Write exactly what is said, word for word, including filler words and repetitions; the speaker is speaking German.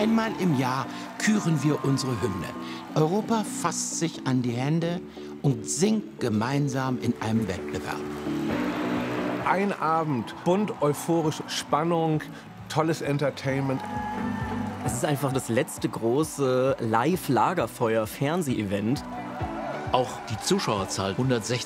Einmal im Jahr küren wir unsere Hymne. Europa fasst sich an die Hände und singt gemeinsam in einem Wettbewerb. Ein Abend, bunt, euphorisch, Spannung, tolles Entertainment. Es ist einfach das letzte große Live-Lagerfeuer-Fernseh-Event. Auch die Zuschauerzahl, hundertsechzig